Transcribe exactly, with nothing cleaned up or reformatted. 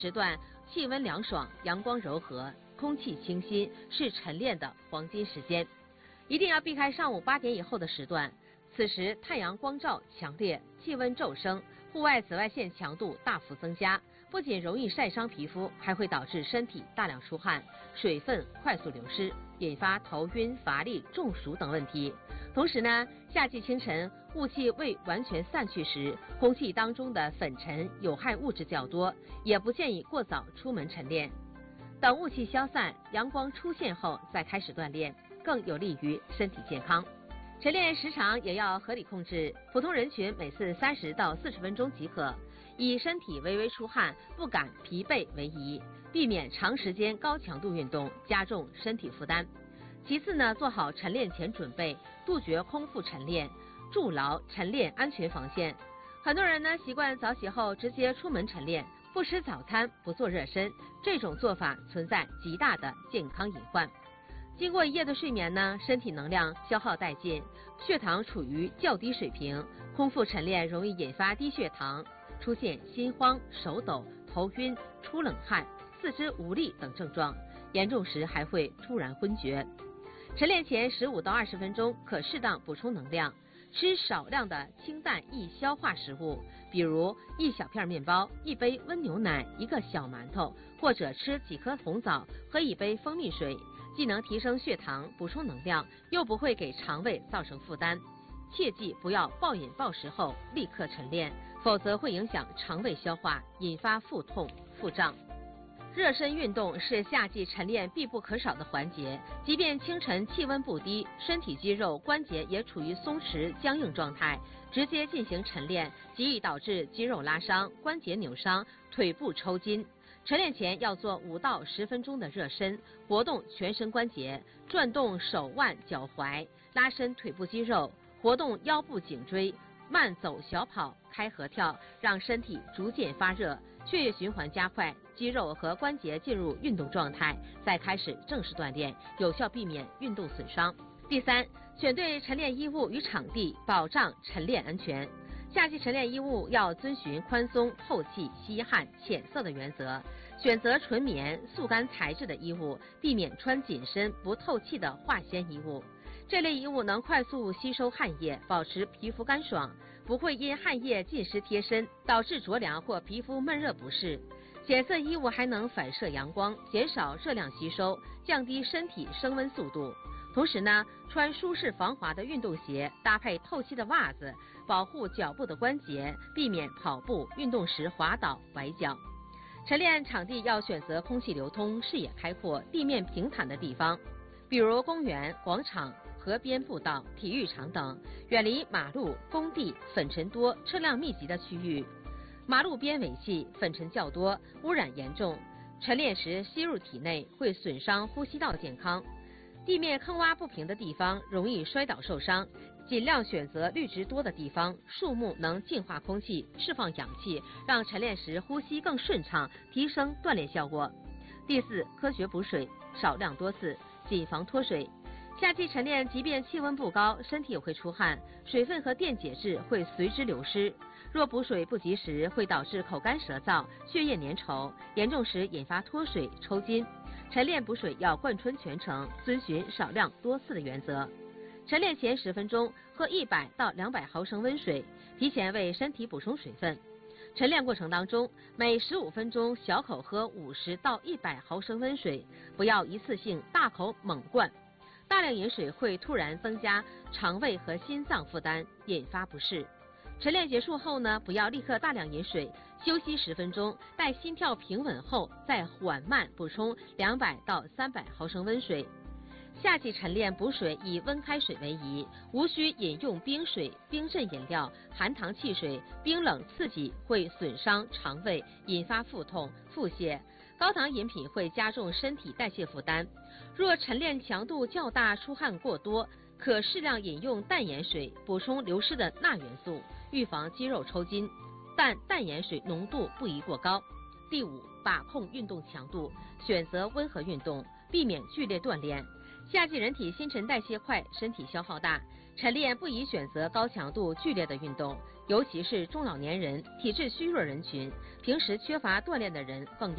时段气温凉爽，阳光柔和，空气清新，是晨练的黄金时间。一定要避开上午八点以后的时段，此时太阳光照强烈，气温骤升，户外紫外线强度大幅增加，不仅容易晒伤皮肤，还会导致身体大量出汗，水分快速流失，引发头晕、乏力、中暑等问题。同时呢，夏季清晨雾气未完全散去时，空气当中的粉尘、有害物质较多，也不建议过早出门晨练。等雾气消散、阳光出现后再开始锻炼，更有利于身体健康。晨练时长也要合理控制，普通人群每次三十到四十分钟即可，以身体微微出汗、不感疲惫为宜，避免长时间高强度运动加重身体负担。其次呢，做好晨练前准备，杜绝空腹晨练，筑牢晨练安全防线。很多人呢习惯早起后直接出门晨练，不吃早餐，不做热身，这种做法存在极大的健康隐患。经过一夜的睡眠呢，身体能量消耗殆尽，血糖处于较低水平，空腹晨练容易引发低血糖，出现心慌、手抖、头晕、出冷汗、四肢无力等症状，严重时还会突然昏厥。晨练前十五到二十分钟可适当补充能量，吃少量的清淡易消化食物，比如一小片面包、一杯温牛奶、一个小馒头，或者吃几颗红枣，喝一杯蜂蜜水，既能提升血糖、补充能量，又不会给肠胃造成负担。切记不要暴饮暴食后立刻晨练，否则会影响肠胃消化，引发腹痛、腹胀。热身运动是夏季晨练必不可少的环节，即便清晨气温不低，身体肌肉关节也处于松弛僵硬状态，直接进行晨练极易导致肌肉拉伤、关节扭伤、腿部抽筋。晨练前要做五到十分钟的热身，活动全身关节，转动手腕、脚踝，拉伸腿部肌肉，活动腰部颈椎，慢走小跑、开合跳，让身体逐渐发热，血液循环加快，肌肉和关节进入运动状态，再开始正式锻炼，有效避免运动损伤。第三，选对晨练衣物与场地，保障晨练安全。夏季晨练衣物要遵循宽松、透气、吸汗、浅色的原则，选择纯棉、速干材质的衣物，避免穿紧身、不透气的化纤衣物。这类衣物能快速吸收汗液，保持皮肤干爽，不会因汗液浸湿贴身导致着凉或皮肤闷热不适。浅色衣物还能反射阳光，减少热量吸收，降低身体升温速度。同时呢，穿舒适防滑的运动鞋，搭配透气的袜子，保护脚部的关节，避免跑步运动时滑倒崴脚。晨练场地要选择空气流通、视野开阔、地面平坦的地方，比如公园、广场、河边步道、体育场等，远离马路、工地、粉尘多、车辆密集的区域。马路边尾气、粉尘较多，污染严重，晨练时吸入体内会损伤呼吸道健康。地面坑洼不平的地方容易摔倒受伤，尽量选择绿植多的地方，树木能净化空气，释放氧气，让晨练时呼吸更顺畅，提升锻炼效果。第四，科学补水，少量多次，谨防脱水。夏季晨练，即便气温不高，身体也会出汗，水分和电解质会随之流失。若补水不及时，会导致口干舌燥、血液粘稠，严重时引发脱水、抽筋。晨练补水要贯穿全程，遵循少量多次的原则。晨练前十分钟喝一百到两百毫升温水，提前为身体补充水分。晨练过程当中，每十五分钟小口喝五十到一百毫升温水，不要一次性大口猛灌。大量饮水会突然增加肠胃和心脏负担，引发不适。晨练结束后呢，不要立刻大量饮水，休息十分钟，待心跳平稳后再缓慢补充两百到三百毫升温水。夏季晨练补水以温开水为宜，无需饮用冰水、冰镇饮料、含糖汽水，冰冷刺激会损伤肠胃，引发腹痛、腹泻。高糖饮品会加重身体代谢负担。若晨练强度较大、出汗过多，可适量饮用淡盐水，补充流失的钠元素，预防肌肉抽筋，但淡盐水浓度不宜过高。第五，把控运动强度，选择温和运动，避免剧烈锻炼。夏季人体新陈代谢快，身体消耗大，晨练不宜选择高强度剧烈的运动，尤其是中老年人、体质虚弱人群，平时缺乏锻炼的人更要